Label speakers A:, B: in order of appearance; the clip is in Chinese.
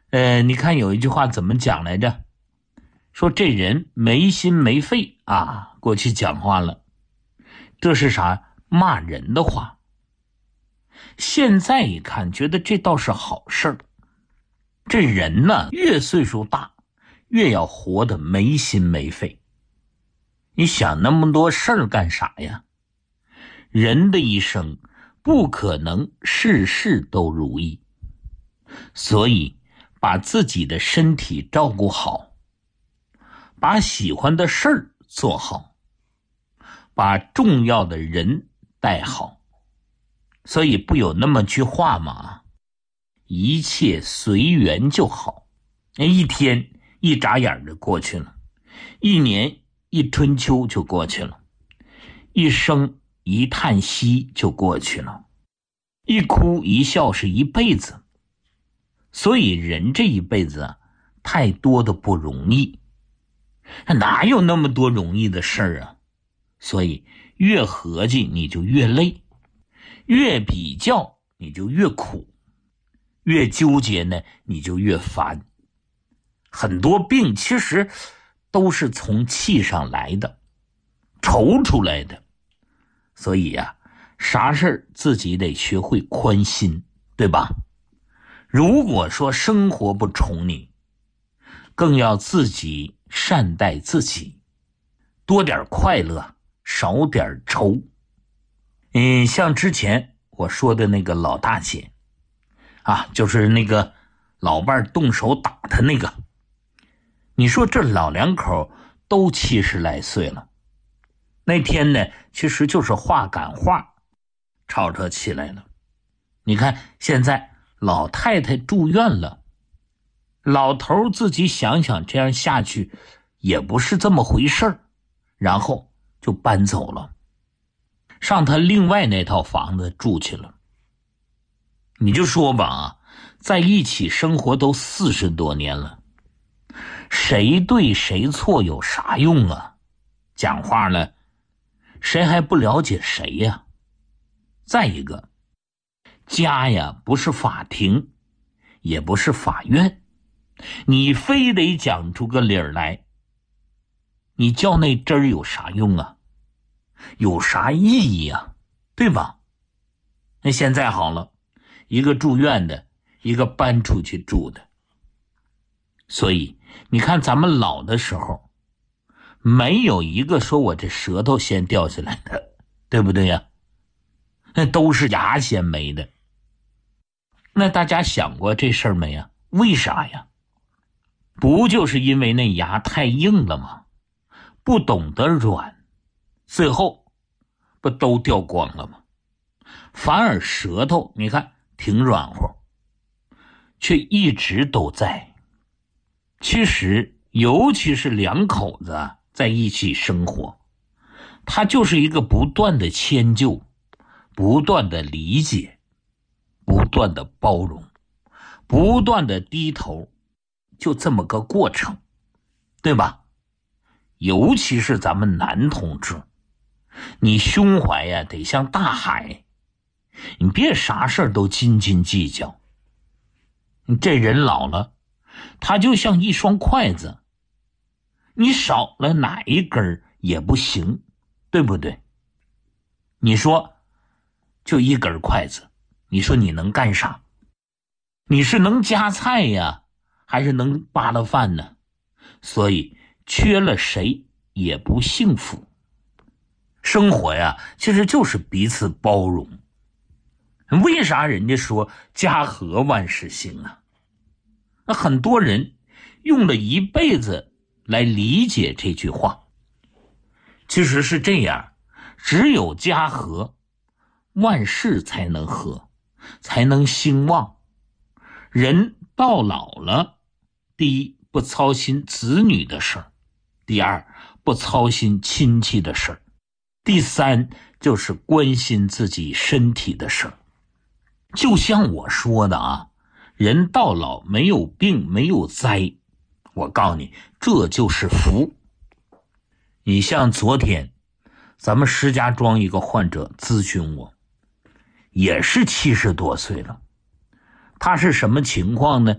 A: 你看有一句话怎么讲来着？说这人没心没肺啊，过去讲话了，这是啥？骂人的话。现在一看，觉得这倒是好事儿。这人呢，越岁数大，越要活得没心没肺。你想那么多事儿干啥呀？人的一生不可能事事都如意，所以把自己的身体照顾好，把喜欢的事儿做好，把重要的人带好。所以不有那么句话吗？一切随缘就好。一天一眨眼就过去了，一年一春秋就过去了，一生一叹息就过去了，一哭一笑是一辈子。所以人这一辈子太多的不容易，哪有那么多容易的事儿啊？所以越合计你就越累，越比较你就越苦，越纠结呢你就越烦。很多病其实都是从气上来的，愁出来的。所以呀，啥事自己得学会宽心，对吧？如果说生活不宠你，更要自己善待自己，多点快乐，少点愁。像之前我说的那个老大姐啊，就是那个老伴动手打他那个。你说这老两口都70来岁了，那天呢其实就是话赶话吵起来了。你看现在老太太住院了，老头自己想想这样下去也不是这么回事儿，然后就搬走了，上他另外那套房子住去了。你就说吧，在一起生活都40多年了，谁对谁错有啥用啊？讲话了，谁还不了解谁呀？再一个，家呀不是法庭，也不是法院，你非得讲出个理儿来，你较那真儿有啥用啊？有啥意义啊？对吧？那现在好了，一个住院的，一个搬出去住的。所以你看咱们老的时候，没有一个说我这舌头先掉下来的，对不对呀？那都是牙先没的。那大家想过这事儿没呀？为啥呀？不就是因为那牙太硬了吗？不懂得软，最后不都掉光了吗？反而舌头你看挺软和，却一直都在。其实尤其是两口子在一起生活，他就是一个不断的迁就，不断的理解，不断的包容，不断的低头，就这么个过程，对吧？尤其是咱们男同志，你胸怀呀得像大海，你别啥事都斤斤计较。你这人老了，他就像一双筷子，你少了哪一根也不行，对不对？你说就一根筷子，你说你能干啥？你是能夹菜呀，还是能扒拉饭呢？所以缺了谁也不幸福。生活呀其实就是彼此包容。为啥人家说家和万事兴啊？那很多人用了一辈子来理解这句话。其实是这样，只有家和，万事才能和，才能兴旺。人到老了，第一不操心子女的事儿，第二不操心亲戚的事儿，第三就是关心自己身体的事儿。就像我说的啊，人到老没有病没有灾，我告诉你，这就是福。你像昨天咱们石家庄一个患者咨询我，也是70多岁了。他是什么情况呢？